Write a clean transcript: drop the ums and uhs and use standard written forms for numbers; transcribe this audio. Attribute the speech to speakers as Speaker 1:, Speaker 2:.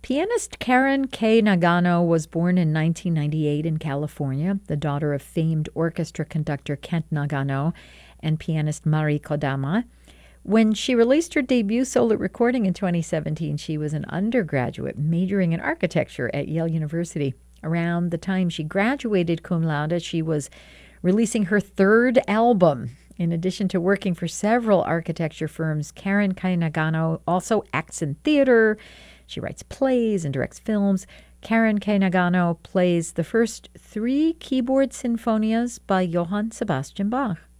Speaker 1: Pianist Karen K. Nagano was born in 1998 in California, the daughter of famed orchestra conductor Kent Nagano and pianist Mari Kodama. When she released her debut solo recording in 2017, she was an undergraduate majoring in architecture at Yale University. Around the time she graduated cum laude, she was releasing her third album. In addition to working for several architecture firms, Karen K. Nagano also acts in theater. She writes plays and directs films. Karen K. Nagano plays the first 3 keyboard sinfonias by Johann Sebastian Bach.